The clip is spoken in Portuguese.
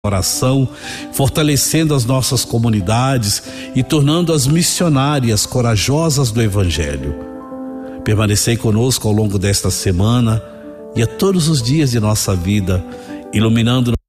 oração, fortalecendo as nossas comunidades e tornando-as missionárias corajosas do Evangelho. Permanecei conosco ao longo desta semana e a todos os dias de nossa vida, iluminando